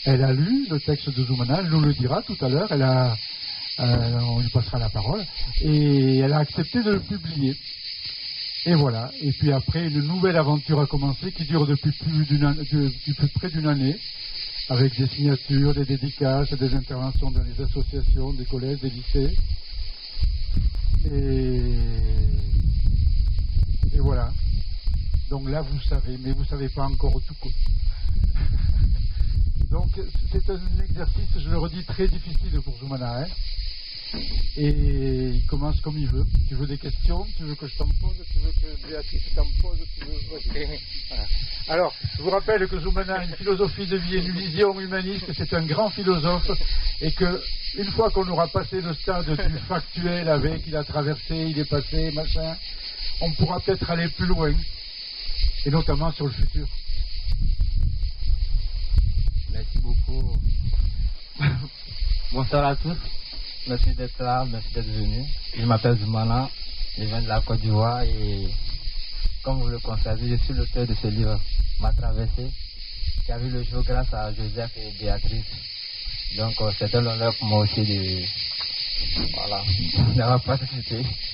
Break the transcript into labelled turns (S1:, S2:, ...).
S1: Elle a lu le texte de Zoumana, elle nous le dira tout à l'heure, on lui passera la parole, et elle a accepté de le publier. Et voilà, et puis après, une nouvelle aventure a commencé qui dure depuis près d'une année, avec des signatures, des dédicaces, des interventions dans les associations, des collèges, des lycées. Et voilà. Donc là, vous savez, mais vous ne savez pas encore tout. Donc c'est un exercice, je le redis, très difficile pour Zoumana. Hein. Et il commence comme il veut. Tu veux des questions? Tu veux que je t'en pose? Tu veux que Béatrice t'en pose? Voilà. Alors, je vous rappelle que Zoumana a une philosophie de vie et une vision humaniste, c'est un grand philosophe, et que une fois qu'on aura passé le stade du factuel avec, il a traversé, il est passé, machin, on pourra peut-être aller plus loin, et notamment sur le futur.
S2: Merci beaucoup. Bonsoir à tous. Merci d'être là, merci d'être venu. Je m'appelle Zoumana, je viens de la Côte d'Ivoire et comme vous le constatez, je suis l'auteur de ce livre, Ma traversée, qui a vu le jour grâce à Joseph et Béatrice. Donc c'est un honneur pour moi aussi d'avoir participé.